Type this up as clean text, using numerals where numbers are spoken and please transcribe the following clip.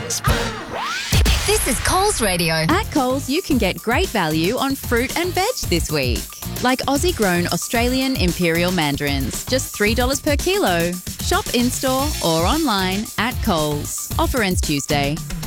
This is Coles Radio. At Coles, you can get great value on fruit and veg this week. Like Aussie-grown Australian Imperial Mandarins, just $3 per kilo. Shop in-store or online at Coles. Offer ends Tuesday.